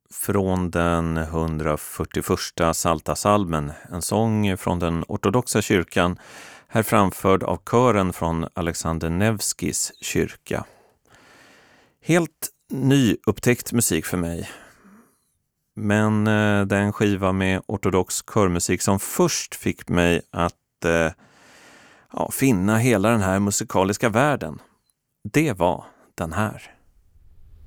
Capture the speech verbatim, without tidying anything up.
från den hundrafyrtioförsta Psaltarpsalmen, en sång från den ortodoxa kyrkan, här framförd av kören från Alexander Nevskis kyrka. Helt nyupptäckt musik för mig, men eh, den skiva med ortodox körmusik som först fick mig att eh, ja, finna hela den här musikaliska världen, det var den här.